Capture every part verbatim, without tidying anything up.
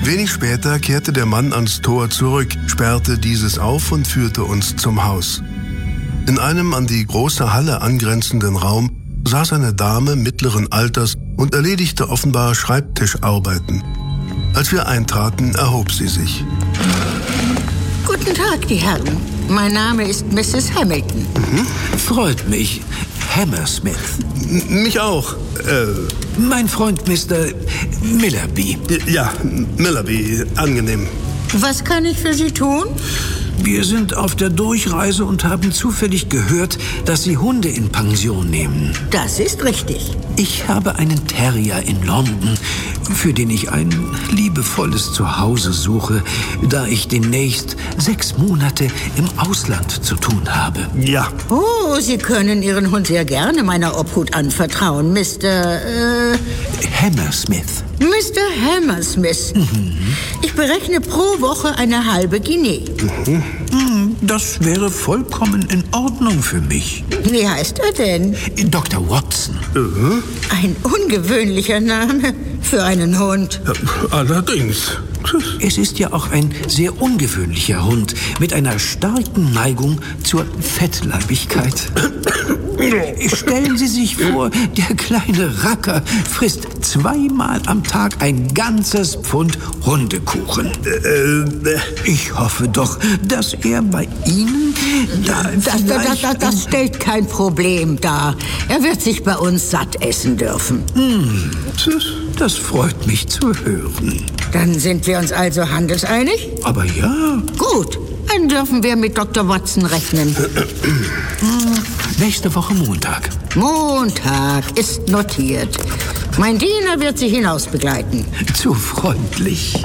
Wenig später kehrte der Mann ans Tor zurück, sperrte dieses auf und führte uns zum Haus. In einem an die große Halle angrenzenden Raum saß eine Dame mittleren Alters und erledigte offenbar Schreibtischarbeiten. Als wir eintraten, erhob sie sich. Guten Tag, die Herren. Mein Name ist Misses Hamilton. Mhm. Freut mich. Hammersmith. M- mich auch. Äh, mein Freund Mister Millerby. Ja, Millerby. Angenehm. Was kann ich für Sie tun? Wir sind auf der Durchreise und haben zufällig gehört, dass Sie Hunde in Pension nehmen. Das ist richtig. Ich habe einen Terrier in London, für den ich ein liebevolles Zuhause suche, da ich demnächst sechs Monate im Ausland zu tun habe. Ja. Oh, Sie können Ihren Hund sehr gerne meiner Obhut anvertrauen, Mister Äh... Hammersmith. Mister Hammersmith. Mhm. Ich berechne pro Woche eine halbe Guinea. Mhm. Das wäre vollkommen in Ordnung für mich. Wie heißt er denn? Doktor Watson. Mhm. Ein ungewöhnlicher Name für einen Hund. Allerdings. Es ist ja auch ein sehr ungewöhnlicher Hund mit einer starken Neigung zur Fettleibigkeit. Stellen Sie sich vor, der kleine Racker frisst zweimal am Tag ein ganzes Pfund Hundekuchen. Ich hoffe doch, dass er bei Ihnen da das, das, das, das stellt kein Problem dar. Er wird sich bei uns satt essen dürfen. Hm, das freut mich zu hören. Dann sind wir uns also handelseinig? Aber ja. Gut, dann dürfen wir mit Doktor Watson rechnen. Nächste Woche Montag. Montag ist notiert. Mein Diener wird Sie hinaus begleiten. Zu freundlich.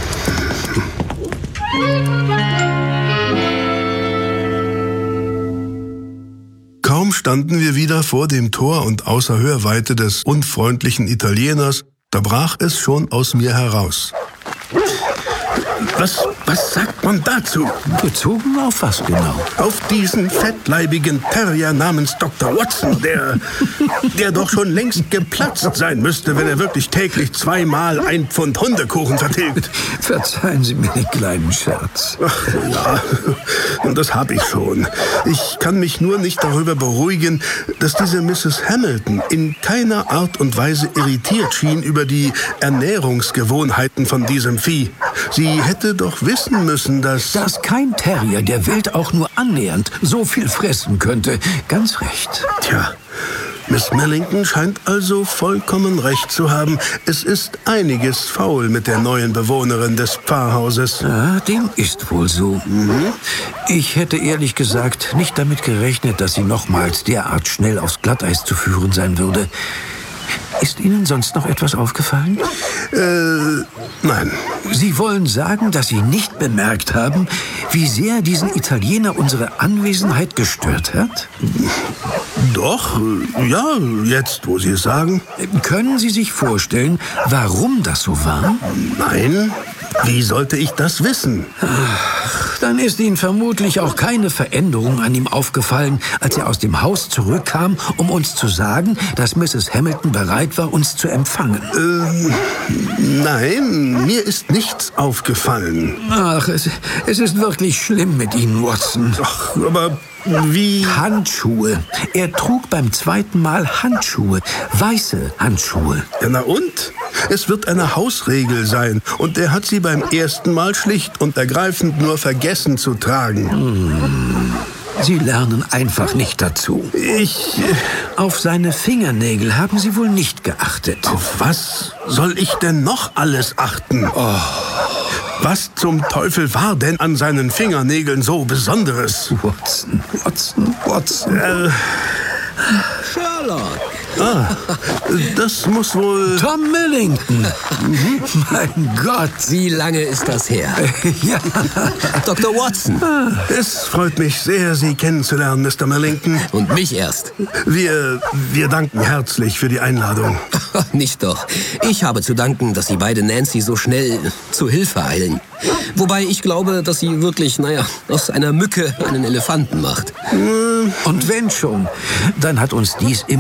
Kaum standen wir wieder vor dem Tor und außer Hörweite des unfreundlichen Italieners, da brach es schon aus mir heraus. Was, was sagt man dazu? Bezogen auf was genau? Auf diesen fettleibigen Terrier namens Doktor Watson, der, der doch schon längst geplatzt sein müsste, wenn er wirklich täglich zweimal ein Pfund Hundekuchen vertilgt. Verzeihen Sie mir den kleinen Scherz. Ach ja, und das habe ich schon. Ich kann mich nur nicht darüber beruhigen, dass diese Misses Hamilton in keiner Art und Weise irritiert schien über die Ernährungsgewohnheiten von diesem Vieh. Sie hätte doch wissen müssen, dass... Dass kein Terrier der Welt auch nur annähernd so viel fressen könnte. Ganz recht. Tja, Miss Millington scheint also vollkommen recht zu haben. Es ist einiges faul mit der neuen Bewohnerin des Pfarrhauses. Ja, dem ist wohl so. Mhm. Ich hätte ehrlich gesagt nicht damit gerechnet, dass sie nochmals derart schnell aufs Glatteis zu führen sein würde. Ist Ihnen sonst noch etwas aufgefallen? Äh, nein. Sie wollen sagen, dass Sie nicht bemerkt haben, wie sehr diesen Italiener unsere Anwesenheit gestört hat? Doch, ja, jetzt, wo Sie es sagen. Können Sie sich vorstellen, warum das so war? Nein. Wie sollte ich das wissen? Ach, dann ist Ihnen vermutlich auch keine Veränderung an ihm aufgefallen, als er aus dem Haus zurückkam, um uns zu sagen, dass Misses Hamilton bereit war, uns zu empfangen. Ähm, nein, mir ist nichts aufgefallen. Ach, es, es ist wirklich schlimm mit Ihnen, Watson. Ach, aber... Wie? Handschuhe. Er trug beim zweiten Mal Handschuhe. Weiße Handschuhe. Ja, na und? Es wird eine Hausregel sein. Und er hat sie beim ersten Mal schlicht und ergreifend nur vergessen zu tragen. Hm. Sie lernen einfach nicht dazu. Ich... Auf seine Fingernägel haben Sie wohl nicht geachtet. Auf was soll ich denn noch alles achten? Oh. Was zum Teufel war denn an seinen Fingernägeln so Besonderes? Watson, Watson, Watson. Äh. Sherlock. Ah, das muss wohl... Tom Millington. Mhm. Mein Gott. Wie lange ist das her? Ja. Doktor Watson. Es freut mich sehr, Sie kennenzulernen, Mister Millington. Und mich erst. Wir, wir danken herzlich für die Einladung. Nicht doch. Ich habe zu danken, dass Sie beide Nancy so schnell zu Hilfe eilen. Wobei ich glaube, dass sie wirklich, naja, aus einer Mücke einen Elefanten macht. Und wenn schon, dann hat uns dies